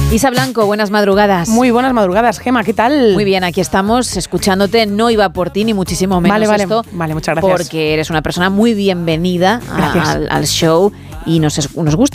Isa Blanco, buenas madrugadas. Muy buenas madrugadas, Gema, ¿qué tal? Muy bien, aquí estamos escuchándote. No iba por ti, ni muchísimo menos Vale, muchas gracias. Porque eres una persona muy bienvenida al show y nos gusta